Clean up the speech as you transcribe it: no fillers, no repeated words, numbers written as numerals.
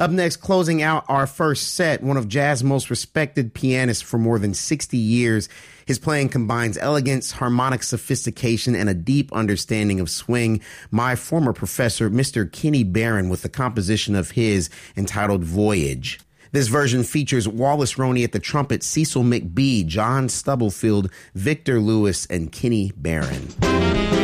Up next, closing out our first set, one of jazz's most respected pianists for more than 60 years. His playing combines elegance, harmonic sophistication, and a deep understanding of swing. My former professor, Mr. Kenny Barron, with the composition of his entitled Voyage. This version features Wallace Roney at the trumpet, Cecil McBee, John Stubblefield, Victor Lewis, and Kenny Barron.